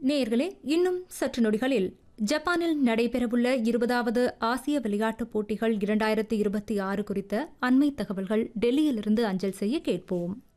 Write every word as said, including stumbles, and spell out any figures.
நேயர்களே, இன்னும் சற்று நொடிகளில் ஜப்பானில் நடைபெறவுள்ள இருபதாவது ஆசிய விளையாட்டுப் போட்டிகள் இரண்டாயிரத்து இருபத்தி ஆறு குறித்த அண்மை தகவல்கள் டெல்லியிலிருந்து அஞ்சல் செய்ய கேட்போம்.